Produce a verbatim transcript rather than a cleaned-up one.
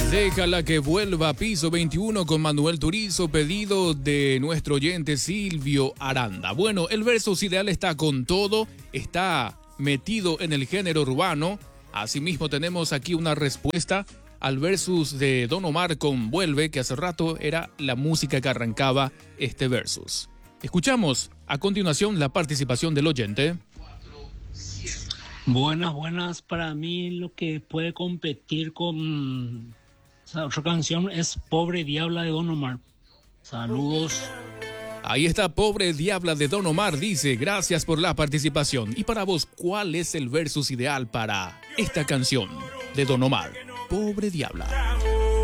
Déjala que vuelva, piso veintiuno con Manuel Turizo, pedido de nuestro oyente Silvio Aranda. Bueno, el versus ideal está con todo, está metido en el género urbano. Asimismo tenemos aquí una respuesta al versus de Don Omar con Vuelve, que hace rato era la música que arrancaba este versus. Escuchamos a continuación la participación del oyente. Buenas, buenas. Para mí lo que puede competir con esa otra canción es Pobre Diabla de Don Omar. Saludos. Ahí está, Pobre Diabla de Don Omar, dice, gracias por la participación. Y para vos, ¿cuál es el versus ideal para esta canción de Don Omar? Pobre Diabla.